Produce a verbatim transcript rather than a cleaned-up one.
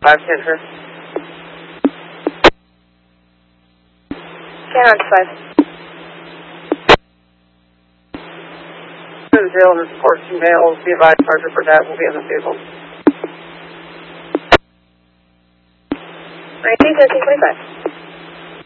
five ten her. Can on five. The jail and reports emails. Be advised, Sergeant Burdett will be in the vehicle. nineteen, thirteen, twenty-five.